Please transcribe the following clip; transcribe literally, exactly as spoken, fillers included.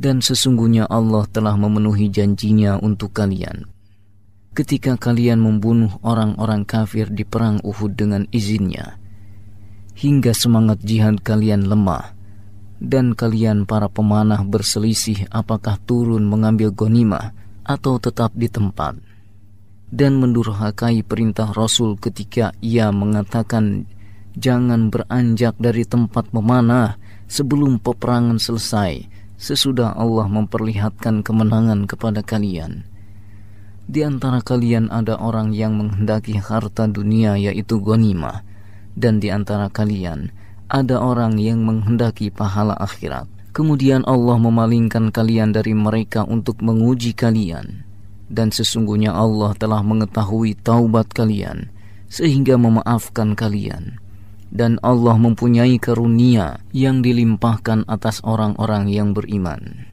Dan sesungguhnya Allah telah memenuhi janjinya untuk kalian ketika kalian membunuh orang-orang kafir di perang Uhud dengan izinnya, hingga semangat jihad kalian lemah, dan kalian para pemanah berselisih apakah turun mengambil ghanimah atau tetap di tempat, dan mendurhakai perintah Rasul ketika ia mengatakan jangan beranjak dari tempat memanah sebelum peperangan selesai, sesudah Allah memperlihatkan kemenangan kepada kalian. Di antara kalian ada orang yang menghendaki harta dunia, yaitu ghanimah, dan di antara kalian ada orang yang menghendaki pahala akhirat. Kemudian Allah memalingkan kalian dari mereka untuk menguji kalian, dan sesungguhnya Allah telah mengetahui taubat kalian sehingga memaafkan kalian, dan Allah mempunyai karunia yang dilimpahkan atas orang-orang yang beriman.